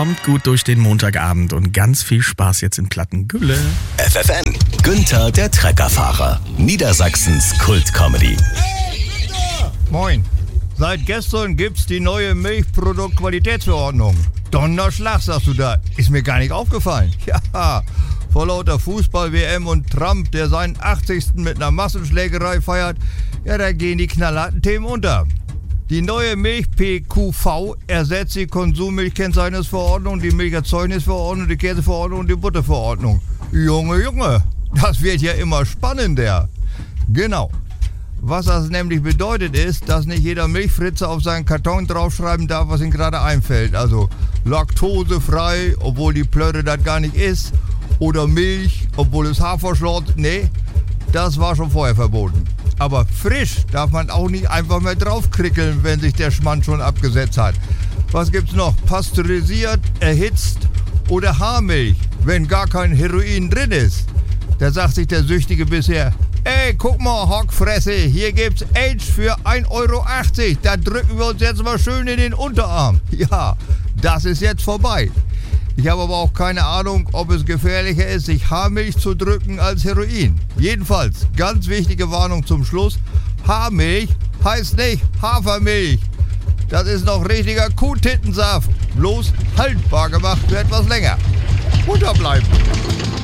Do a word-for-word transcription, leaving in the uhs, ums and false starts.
kommt gut durch den Montagabend und ganz viel Spaß jetzt in Plattengülle. F F N, Günther der Treckerfahrer, Niedersachsens Kult-Comedy. Hey, Günther! Moin. Seit gestern gibt's die neue Milchproduktqualitätsverordnung. Donnerschlag, sagst du da. Ist mir gar nicht aufgefallen. Ja, vor lauter Fußball-W M und Trump, der seinen achtzigsten mit einer Massenschlägerei feiert, ja, da gehen die knallharten Themen unter. Die neue Milch-P Q V ersetzt die Konsummilchkennzeichnungsverordnung, die Milcherzeugnisverordnung, die Käseverordnung und die Butterverordnung. Junge, Junge, das wird ja immer spannender. Genau. Was das nämlich bedeutet ist, dass nicht jeder Milchfritze auf seinen Karton draufschreiben darf, was ihm gerade einfällt. Also laktosefrei, obwohl die Plörre das gar nicht ist. Oder Milch, obwohl es Haferschlort. Nee, das war schon vorher verboten. Aber frisch darf man auch nicht einfach mehr draufkrickeln, wenn sich der Schmand schon abgesetzt hat. Was gibt's noch? Pasteurisiert, erhitzt oder Haarmilch, wenn gar kein Heroin drin ist. Da sagt sich der Süchtige bisher: Ey, guck mal, Hockfresse, hier gibt's Age für ein Euro achtzig. Da drücken wir uns jetzt mal schön in den Unterarm. Ja, das ist jetzt vorbei. Ich habe aber auch keine Ahnung, ob es gefährlicher ist, sich Haarmilch zu drücken als Heroin. Jedenfalls, ganz wichtige Warnung zum Schluss: Haarmilch heißt nicht Hafermilch. Das ist noch richtiger Kuhtittensaft. Bloß haltbar gemacht für etwas länger. Munter bleiben.